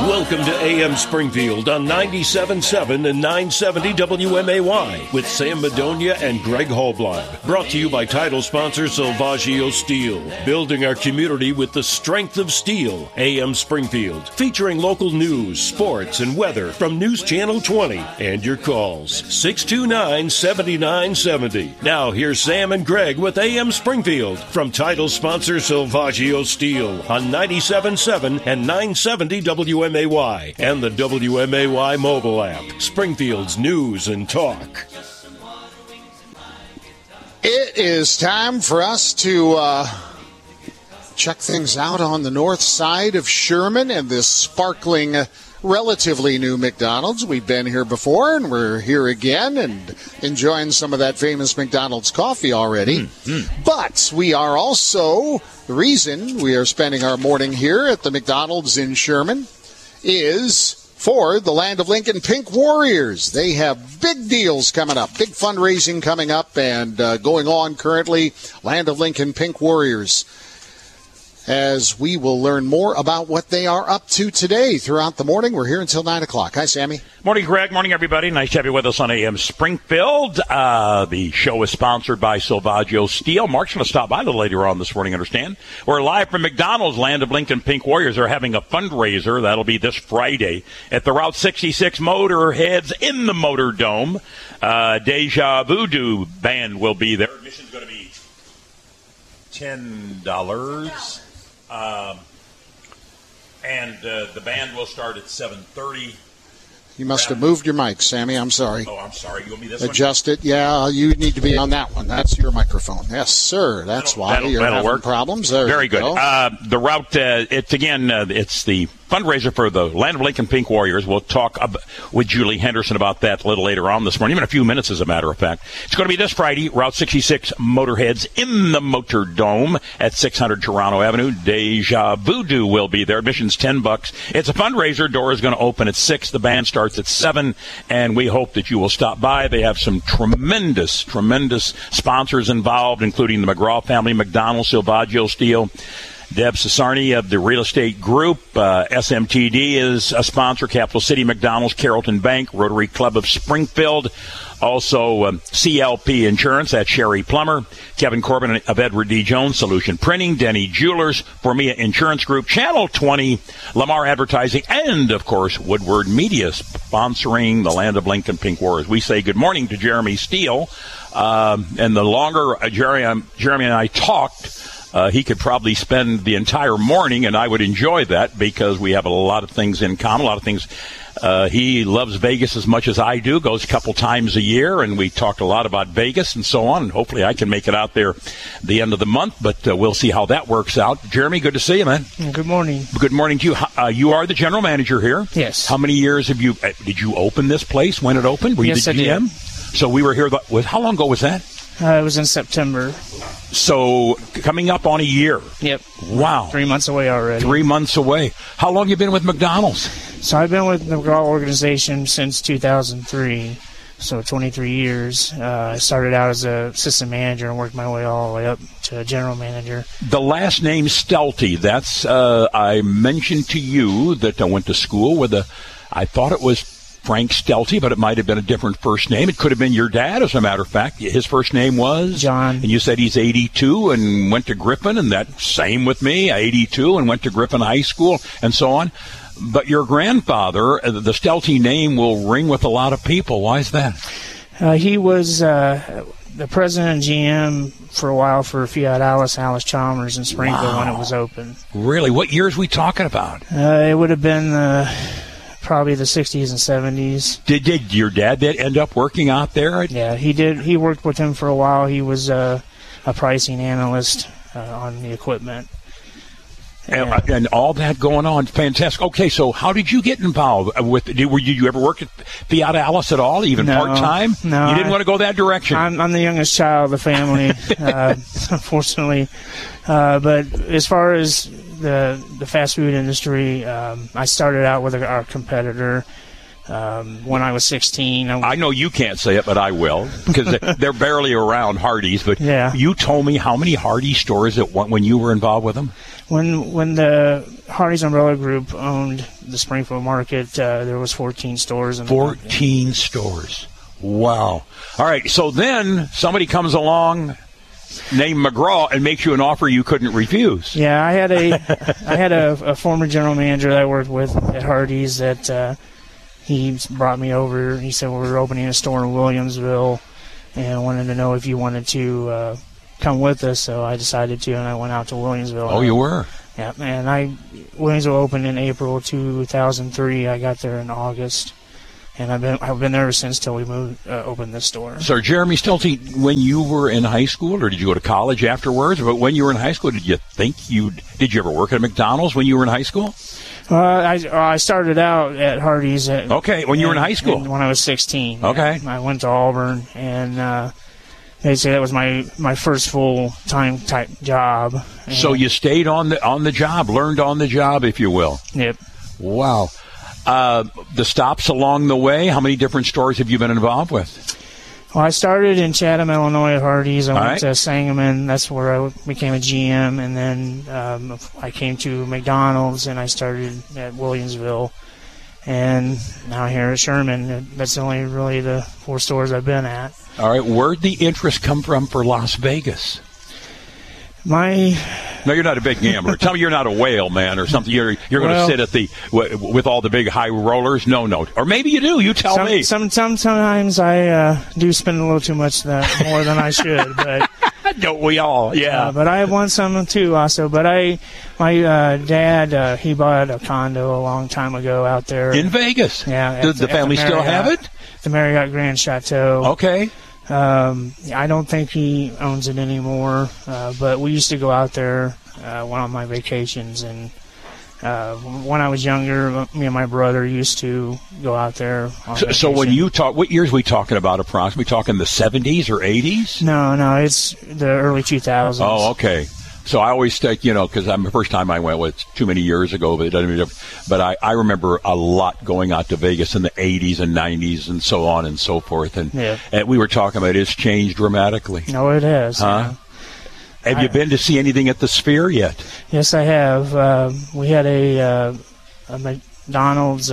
Welcome to AM Springfield on 97.7 and 970 WMAY with Sam Madonia and Greg Holblein. Brought to you by title sponsor Salvaggio Steel. Building our community with the strength of steel. AM Springfield. Featuring local news, sports, and weather from News Channel 20. And your calls. 629-7970. Now here's Sam and Greg with AM Springfield from title sponsor Salvaggio Steel on 97.7 and 970 WMAY and the WMAY mobile app. Springfield's news and talk. It is time for us to check things out on the north side of Sherman and this sparkling, relatively new McDonald's. We've been here before, and we're here again and enjoying some of that famous McDonald's coffee already. But we are also, the reason we are spending our morning here at the McDonald's in Sherman is for the Land of Lincoln Pink Warriors. They have big deals coming up, big fundraising coming up and going on currently. Land of Lincoln Pink Warriors, as we will learn more about what they are up to today throughout the morning. We're here until 9 o'clock. Hi, Sammy. Morning, Greg. Morning, everybody. Nice to have you with us on AM Springfield. The show is sponsored by Salvaggio Steel. Mark's going to stop by a little later on this morning, I understand. We're live from McDonald's. Land of Lincoln Pink Warriors are having a fundraiser. That'll be this Friday at the Route 66 Motorheads in the Motor Dome. Deja Voodoo Band will be there. Admission's going to be $10. And the band will start at 7:30. You must have moved your mic, Sammy. I'm sorry. Oh, I'm sorry. You want me this Adjust it. Yeah, you need to be on that one. That's your microphone. Yes, sir. That's why you're having work. Problems. There Very you good. Go. The route, it's the fundraiser for the Land of Lincoln Pink Warriors. We'll talk with Julie Henderson about that a little later on this morning, even a few minutes, as a matter of fact. It's going to be this Friday, Route 66 Motorheads in the Motor Dome at 600 Toronto Avenue. Deja Voodoo will be there. Admission's $10. It's a fundraiser. Door is going to open at 6. The band starts at 7, and we hope that you will stop by. They have some tremendous sponsors involved, including the McGraw family, McDonald's, Salvaggio Steel, Deb Cesarni of the Real Estate Group. SMTD is a sponsor. Capital City McDonald's, Carrollton Bank, Rotary Club of Springfield. Also, CLP Insurance, that's Sherry Plummer. Kevin Corbin of Edward D. Jones, Solution Printing. Denny Jewelers, Formia Insurance Group. Channel 20, Lamar Advertising. And, of course, Woodward Media sponsoring the Land of Lincoln Pink Warriors. We say good morning to Jeremy Steele. And the longer Jeremy and I talked, he could probably spend the entire morning, and I would enjoy that because we have a lot of things in common, a lot of things. He loves Vegas as much as I do, goes a couple times a year, and we talked a lot about Vegas and so on, and hopefully I can make it out there the end of the month, but we'll see how that works out. Jeremy, good to see you, man. Good morning. Good morning to you. You are the general manager here? Yes. How many years have you, did you open this place when it opened? Were you the GM? I did. So we were here, how long ago was that? It was in September. So, coming up on a year. Yep. Wow. 3 months away already. 3 months away. How long have you been with McDonald's? So, I've been with the McGraw organization since 2003, so 23 years. I started out as an assistant manager and worked my way all the way up to general manager. The last name Stelty, that's, I mentioned to you that I went to school with I thought it was Frank Stelty, but it might have been a different first name. It could have been your dad, as a matter of fact. His first name was? John. And you said he's 82 and went to Griffin, and that same with me, 82 and went to Griffin High School, and so on. But your grandfather, the Stelty name will ring with a lot of people. Why is that? He was the president and GM for a while for Fiat Alice Chalmers in Springfield when it was open. Really? What years are we talking about? It would have been probably the 60s and 70s. Did your dad end up working out there? Yeah, he did. He worked with him for a while. He was a pricing analyst on the equipment. And all that going on. Fantastic. Okay, so how did you get involved with? Did you ever work at Fiat Alice at all, even part-time? No. You didn't want to go that direction? I'm the youngest child of the family, unfortunately. But as far as the fast food industry, I started out with our competitor when I was 16. I know you can't say it, but I will, because they're barely around, Hardee's. But yeah. You told me how many Hardee's stores when you were involved with them? When the Hardee's Umbrella Group owned the Springfield Market, there was 14 stores. 14 stores. Wow. All right, so then somebody comes along named McGraw and makes you an offer you couldn't refuse. Yeah, I had a former general manager that I worked with at Hardee's that he brought me over. He said, well, we're opening a store in Williamsville and wanted to know if you wanted to come with us. So I decided to, and I went out to Williamsville. Oh, you were? Yeah, and Williamsville opened in April 2003. I got there in August. And I've been there ever since till we opened this store. So, Jeremy Stilty, when you were in high school, or did you go to college afterwards? But when you were in high school, did you ever work at McDonald's when you were in high school? I started out at Hardee's. When you were in high school? When I was 16. Okay. I went to Auburn, and they say that was my first full-time type job. And so you stayed on the job, learned on the job, if you will. Yep. Wow. The stops along the way, how many different stores have you been involved with? Well, I started in Chatham, Illinois at Hardee's. I went to Sangamon. That's where I became a GM. And then I came to McDonald's, and I started at Williamsville. And now here at Sherman. That's only really the 4 stores I've been at. All right. Where'd the interest come from for Las Vegas? No, you're not a big gambler. Tell me you're not a whale, man, or something. You're going to sit at with all the big high rollers. No. Or maybe you do. You tell me. Sometimes I do spend a little too much more than I should, but don't we all? Yeah. But I have won some too, also. But my dad, he bought a condo a long time ago out there in Vegas. Yeah. Does the family still have it? The Marriott Grand Chateau. Okay. I don't think he owns it anymore, but we used to go out there on my vacations, and when I was younger, me and my brother used to go out there. So when you talk, what years are we talking about approximately? We talking the 70s or 80s? No, it's the early 2000s. Oh, okay. So I always think, because the first time I went was too many years ago, but it doesn't mean. But I remember a lot going out to Vegas in the 80s and 90s and so on and so forth. And we were talking about it's changed dramatically. No, it has. Huh? Have you been to see anything at the Sphere yet? Yes, I have. We had a McDonald's.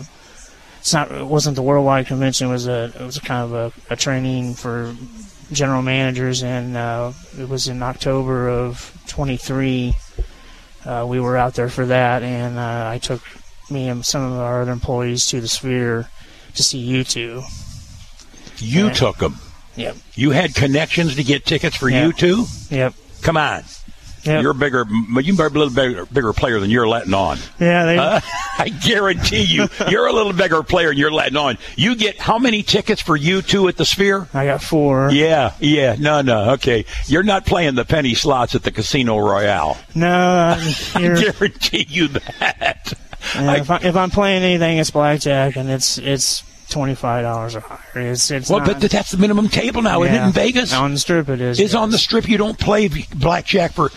It wasn't the Worldwide Convention. It was a kind of a training for general managers, and it was in October of 23. We were out there for that, and I took me and some of our other employees to the Sphere to see U2. You took them? Yep. You had connections to get tickets for U2? Yep. Come on. Yep. You're a little bigger player than you're letting on. Yeah, I guarantee you're a little bigger player than you're letting on. You get how many tickets for U2 at the Sphere? I got 4. Yeah. No, okay. You're not playing the penny slots at the Casino Royale. No, I guarantee you that. If I'm playing anything, it's blackjack, and it's $25 or higher. It's but that's the minimum table now, isn't it, in Vegas? On the Strip it is. It's on the Strip. You don't play blackjack for,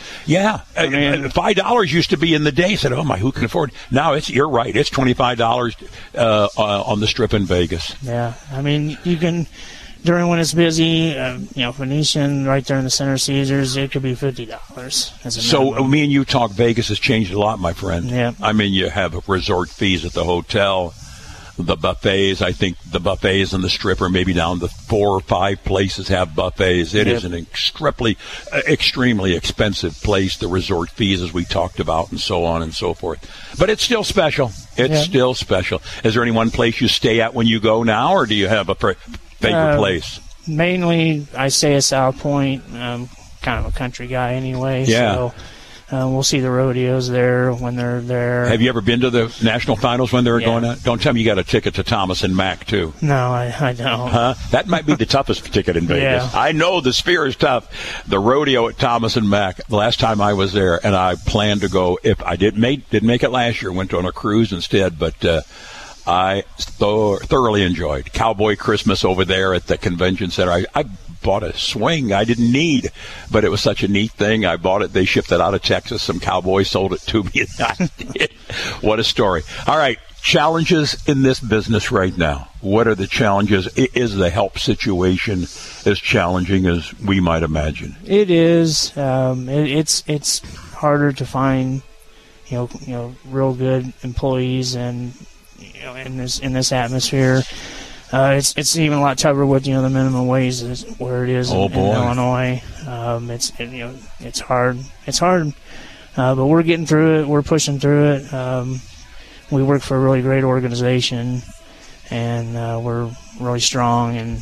$5 used to be in the day. Said, oh, who can afford it? Now, you're right. It's $25 on the Strip in Vegas. Yeah. You can, during when it's busy, Venetian right there in the center, Caesars, it could be $50. So me and you talk, Vegas has changed a lot, my friend. Yeah. You have resort fees at the hotel. The buffets, I think the buffets and the Strip are maybe down to 4 or 5 places have buffets. It is an extremely expensive place, the resort fees, as we talked about, and so on and so forth. But it's still special. It's still special. Is there any one place you stay at when you go now, or do you have a favorite place? Mainly, I stay at South Point. I'm kind of a country guy anyway. Yeah. So we'll see the rodeos there when they're there. Have you ever been to the national finals when they were going on? Don't tell me you got a ticket to Thomas and Mack, too. No, I don't. Huh? That might be the toughest ticket in Vegas. I know the Sphere is tough. The rodeo at Thomas and Mack, the last time I was there, and I planned to go, if I didn't make it last year, went on a cruise instead, but I thoroughly enjoyed Cowboy Christmas over there at the convention center. I bought a swing I didn't need, but it was such a neat thing. I bought it. They shipped it out of Texas. Some cowboys sold it to me. What a story. All right. Challenges in this business right now. What are the challenges? Is the help situation as challenging as we might imagine? It is. It's harder to find, real good employees, and in this atmosphere. It's even a lot tougher with the minimum wage is where it is in Illinois. It's hard. It's hard, but we're getting through it. We're pushing through it. We work for a really great organization, and we're really strong, and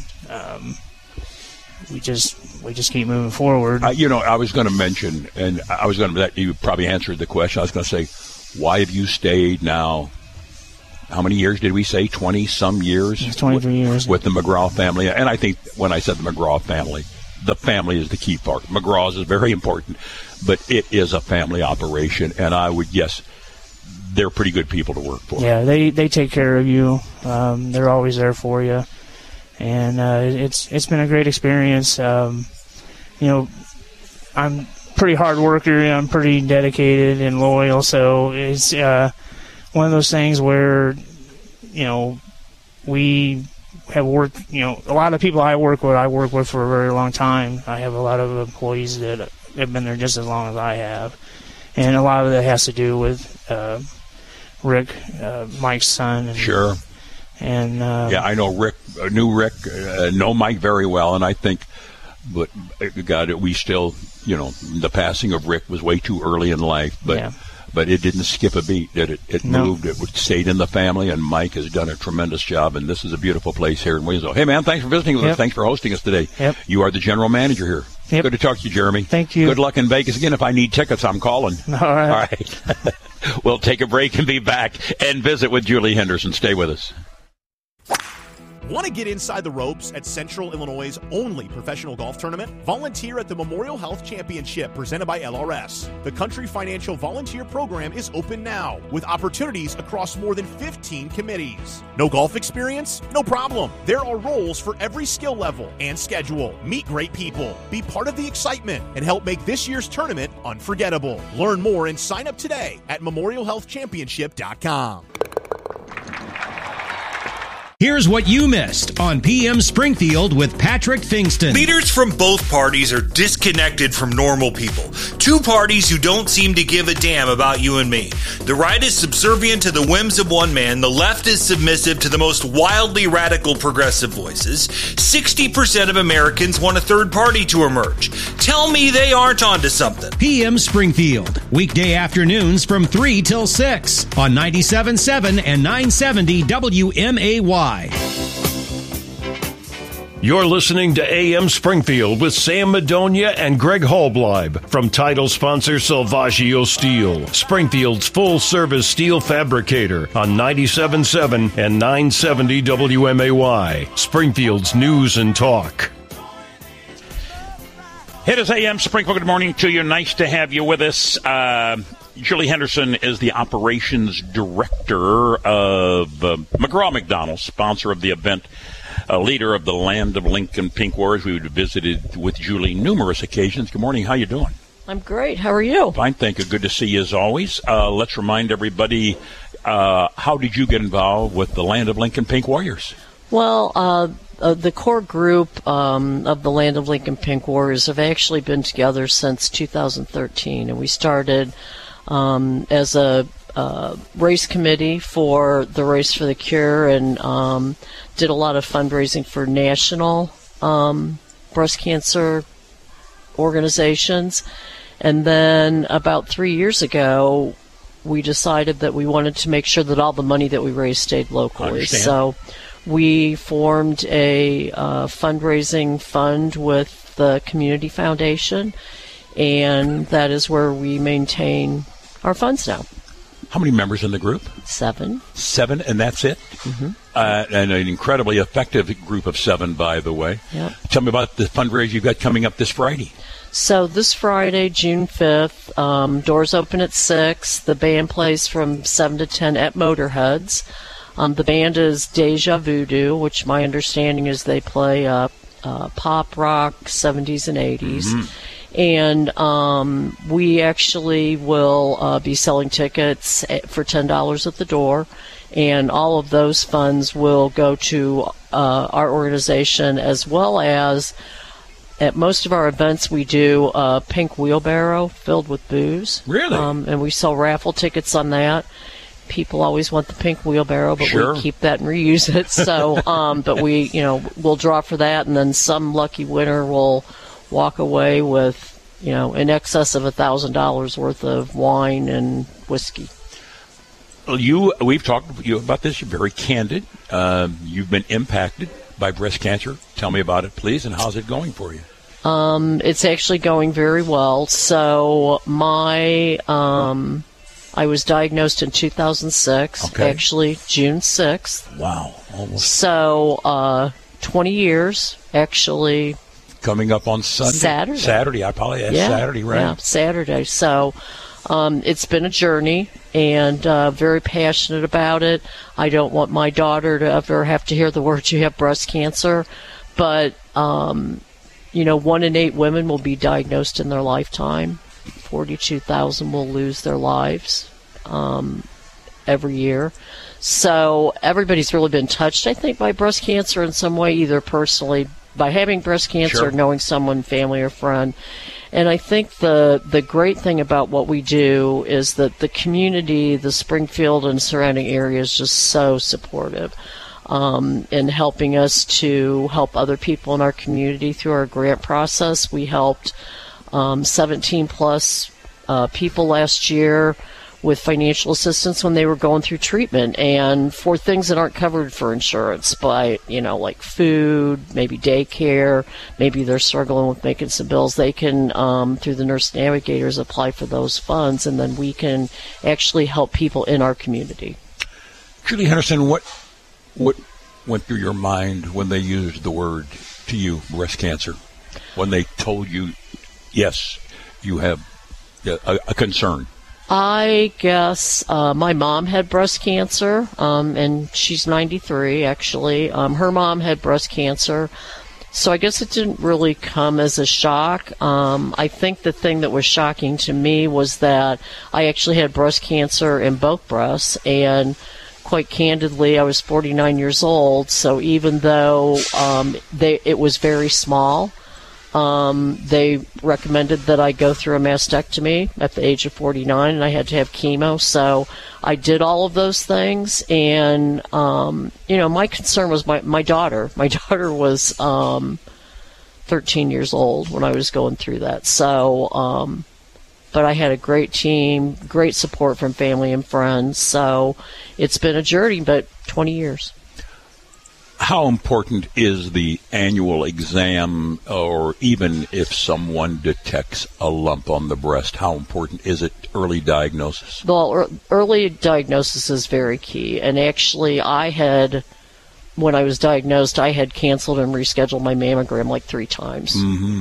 we just keep moving forward. I was going to mention, and you probably answered the question. I was going to say, why have you stayed now? How many years did we say? 20-some years? 23 years. With the McGraw family. And I think when I said the McGraw family, the family is the key part. McGraw's is very important, but it is a family operation, and I would guess they're pretty good people to work for. Yeah, they take care of you. They're always there for you. And it's been a great experience. I'm a pretty hard worker. I'm pretty dedicated and loyal, so it's one of those things where, we have worked, a lot of people I work with for a very long time. I have a lot of employees that have been there just as long as I have. And a lot of that has to do with Rick, Mike's son. And, sure. And I know Rick, know Mike very well, and I think, but God, we still, the passing of Rick was way too early in life, but it didn't skip a beat, did it? It moved, it stayed in the family, and Mike has done a tremendous job, and this is a beautiful place here in Williamsville. Hey, man, thanks for visiting with us. Thanks for hosting us today. Yep. You are the general manager here. Yep. Good to talk to you, Jeremy. Thank you. Good luck in Vegas. Again, if I need tickets, I'm calling. All right. All right. We'll take a break and be back and visit with Julie Henderson. Stay with us. Want to get inside the ropes at Central Illinois' only professional golf tournament? Volunteer at the Memorial Health Championship presented by LRS. The Country Financial Volunteer Program is open now with opportunities across more than 15 committees. No golf experience? No problem. There are roles for every skill level and schedule. Meet great people, be part of the excitement, and help make this year's tournament unforgettable. Learn more and sign up today at memorialhealthchampionship.com. Here's what you missed on PM Springfield with Patrick Fingston. Leaders from both parties are disconnected from normal people. Two parties who don't seem to give a damn about you and me. The right is subservient to the whims of one man. The left is submissive to the most wildly radical progressive voices. 60% of Americans want a third party to emerge. Tell me they aren't onto something. PM Springfield, weekday afternoons from 3 till 6 on 97.7 and 970 WMAY. You're listening to AM Springfield with Sam Madonia and Greg Hallbleib from title sponsor Salvaggio Steel, Springfield's full-service steel fabricator on 97.7 and 970 WMAY, Springfield's news and talk. It is AM Springfield. Good morning to you. Nice to have you with us. Julie Henderson is the operations director of McGraw McDonald, sponsor of the event, leader of the Land of Lincoln Pink Warriors. We visited with Julie numerous occasions. Good morning. How you doing? I'm great. How are you? Fine, thank you. Good to see you as always. Let's remind everybody, how did you get involved with the Land of Lincoln Pink Warriors? Well, the core group of the Land of Lincoln Pink Warriors have actually been together since 2013, and we started as a race committee for the Race for the Cure, and did a lot of fundraising for national breast cancer organizations. And then about 3 years ago, we decided that we wanted to make sure that all the money that we raised stayed locally. So we formed a fundraising fund with the Community Foundation, and that is where we maintain our funds now. How many members in the group? 7. 7, and that's it? Mm-hmm. And an incredibly effective group of 7, by the way. Yep. Tell me about the fundraiser you've got coming up this Friday. So this Friday, June 5th, doors open at 6. The band plays from 7 to 10 at Motorheads. The band is Deja Voodoo, which my understanding is they play pop rock, 70s and 80s. Mm-hmm. And we actually will be selling tickets for $10 at the door, and all of those funds will go to our organization, as well as at most of our events, we do a pink wheelbarrow filled with booze. Really? And we sell raffle tickets on that. People always want the pink wheelbarrow, but Sure. we keep that and reuse it. So, but we, we'll draw for that, and then some lucky winner will walk away with, in excess of $1,000 worth of wine and whiskey. We've talked to you about this. You're very candid. You've been impacted by breast cancer. Tell me about it, please, and how's it going for you? It's actually going very well. So I was diagnosed in 2006, actually June 6th. Wow. Almost. So 20 years, actually. Coming up on Sunday. Saturday, I probably asked Saturday, right? Yeah, Saturday. So it's been a journey, and very passionate about it. I don't want my daughter to ever have to hear the words, you have breast cancer. But, 1 in 8 women will be diagnosed in their lifetime. 42,000 will lose their lives every year. So everybody's really been touched, I think, by breast cancer in some way, either personally by having breast cancer, Sure. or knowing someone, family or friend. And I think the great thing about what we do is that the community, the Springfield and surrounding area, is just so supportive in helping us to help other people in our community through our grant process. We helped 17 plus people last year with financial assistance when they were going through treatment, and for things that aren't covered for insurance, by like food, maybe daycare, maybe they're struggling with making some bills. They can through the Nurse Navigators apply for those funds, and then we can actually help people in our community. Julie Henderson, what went through your mind when they used the word to you, breast cancer, when they told you, yes, you have a concern? I guess my mom had breast cancer, and she's 93, actually. Her mom had breast cancer, so I guess it didn't really come as a shock. I think the thing that was shocking to me was that I actually had breast cancer in both breasts, and quite candidly, I was 49 years old, so even though it was very small, they recommended that I go through a mastectomy at the age of 49, and I had to have chemo. So I did all of those things, and my concern was my daughter. My daughter was 13 years old when I was going through that. So, but I had a great team, great support from family and friends. So it's been a journey, but 20 years. How important is the annual exam, or even if someone detects a lump on the breast, how important is it, early diagnosis? Well, early diagnosis is very key. And actually, when I was diagnosed, I had canceled and rescheduled my mammogram like 3 times.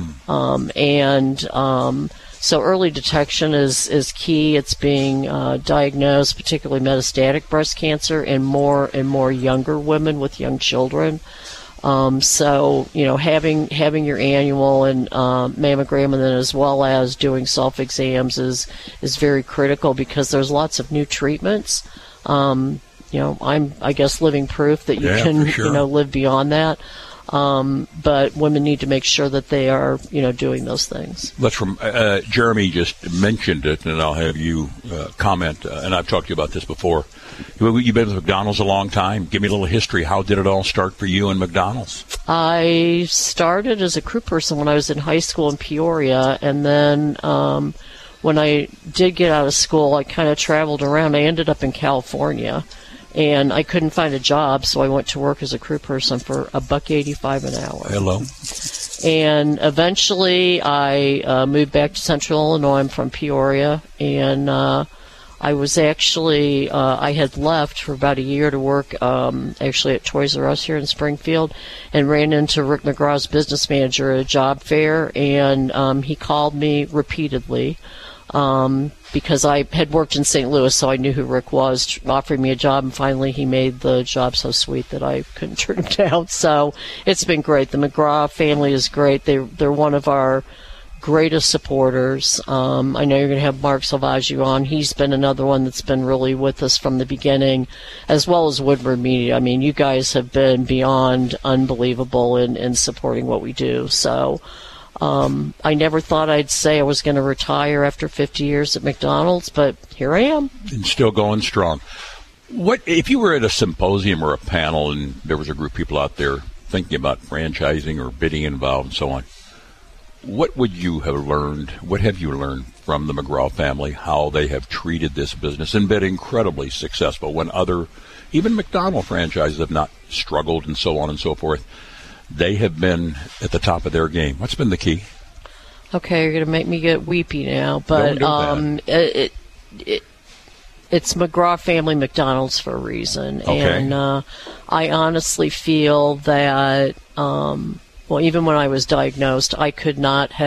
Mm-hmm. So early detection is key. It's being diagnosed, particularly metastatic breast cancer, in more and more younger women with young children. So having your annual and mammogram, and then as well as doing self-exams is very critical, because there's lots of new treatments. I'm, I guess, living proof that you can, for sure. Live beyond that. But women need to make sure that they are, doing those things. That's from Jeremy just mentioned it, and I'll have you comment. And I've talked to you about this before. You've been with McDonald's a long time. Give me a little history. How did it all start for you in McDonald's? I started as a crew person when I was in high school in Peoria, and then when I did get out of school, I kind of traveled around. I ended up in California. And I couldn't find a job, so I went to work as a crew person for $1.85 an hour. Hello. And eventually, I moved back to Central Illinois. I'm from Peoria, and I was actually I had left for about a year to work actually at Toys R Us here in Springfield, and ran into Rick McGraw's business manager at a job fair, and he called me repeatedly. Because I had worked in St. Louis, so I knew who Rick was, offering me a job, and finally he made the job so sweet that I couldn't turn him down. So it's been great. The McGraw family is great. They're one of our greatest supporters. I know you're going to have Mark Salvaggio on. He's been another one that's been really with us from the beginning, as well as Woodward Media. I mean, you guys have been beyond unbelievable in supporting what we do. So I never thought I'd say I was going to retire after 50 years at McDonald's, but here I am. And still going strong. What if you were at a symposium or a panel and there was a group of people out there thinking about franchising or bidding involved and so on? What would you have learned? What have you learned from the McGraw family, how they have treated this business and been incredibly successful when other, even McDonald franchises have not struggled and so on and so forth? They have been at the top of their game. What's been the key? Okay, you're going to make me get weepy now, but it's McGraw family McDonald's for a reason. Okay. And I honestly feel that, even when I was diagnosed, I could not have